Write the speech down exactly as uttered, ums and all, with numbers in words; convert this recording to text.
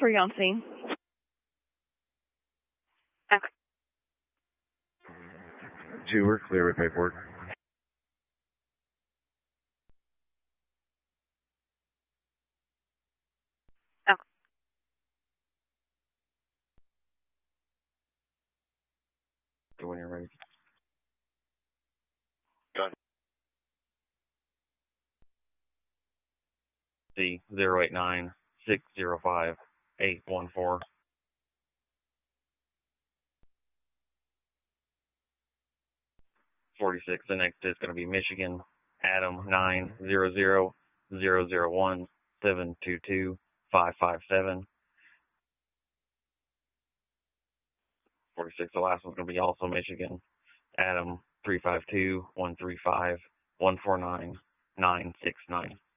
for you on scene. Okay. Two, we're clear with paperwork. Okay. When you're ready. Done. C zero eight nine six zero five eight one four. Forty-six. The next is going to be Michigan. Adam nine zero zero zero zero one seven two two five five seven. Forty-six. The last one's going to be also Michigan. Adam three five two one three five one four nine nine six nine.